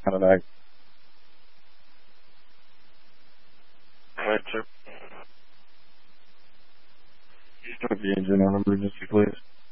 Canada. Right, sir. Start the engine on emergency, please.